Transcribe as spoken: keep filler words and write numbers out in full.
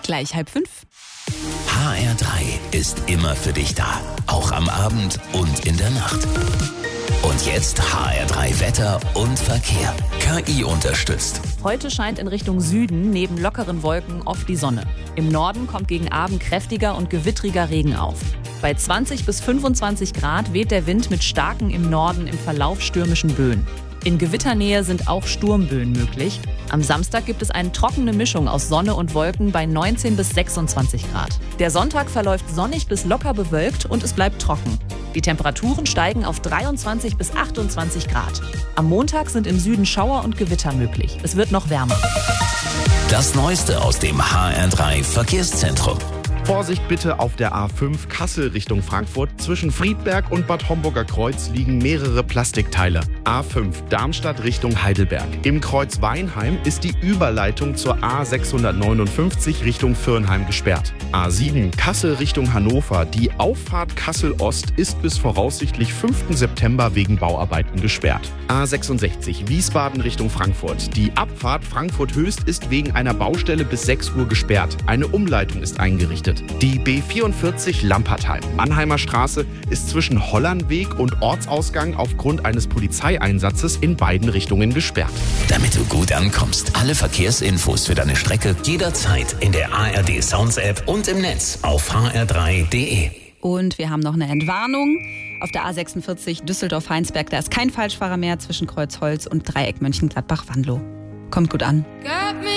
Gleich halb fünf. H R drei ist immer für dich da. Auch am Abend und in der Nacht. Und jetzt H R drei Wetter und Verkehr. K I unterstützt. Heute scheint in Richtung Süden neben lockeren Wolken oft die Sonne. Im Norden kommt gegen Abend kräftiger und gewittriger Regen auf. Bei zwanzig bis fünfundzwanzig Grad weht der Wind mit starken im Norden im Verlauf stürmischen Böen. In Gewitternähe sind auch Sturmböen möglich. Am Samstag gibt es eine trockene Mischung aus Sonne und Wolken bei neunzehn bis sechsundzwanzig Grad. Der Sonntag verläuft sonnig bis locker bewölkt und es bleibt trocken. Die Temperaturen steigen auf dreiundzwanzig bis achtundzwanzig Grad. Am Montag sind im Süden Schauer und Gewitter möglich. Es wird noch wärmer. Das Neueste aus dem H R drei Verkehrszentrum. Vorsicht bitte auf der A fünf Kassel Richtung Frankfurt. Zwischen Friedberg und Bad Homburger Kreuz liegen mehrere Plastikteile. A fünf Darmstadt Richtung Heidelberg. Im Kreuz Weinheim ist die Überleitung zur A sechshundertneunundfünfzig Richtung Viernheim gesperrt. A sieben Kassel Richtung Hannover. Die Auffahrt Kassel Ost ist bis voraussichtlich fünften September wegen Bauarbeiten gesperrt. A sechsundsechzig Wiesbaden Richtung Frankfurt. Die Abfahrt Frankfurt Höchst ist wegen einer Baustelle bis sechs Uhr gesperrt. Eine Umleitung ist eingerichtet. Die B vierundvierzig Lampertheim Mannheimer Straße ist zwischen Hollandweg und Ortsausgang aufgrund eines Polizeieinsatzes in beiden Richtungen gesperrt. Damit du gut ankommst, alle Verkehrsinfos für deine Strecke jederzeit in der A R D Sounds App und im Netz auf h r drei punkt d e. Und wir haben noch eine Entwarnung. Auf der A sechsundvierzig Düsseldorf-Heinsberg, da ist kein Falschfahrer mehr zwischen Kreuzholz und Dreieck Mönchengladbach-Wanlo. Kommt gut an.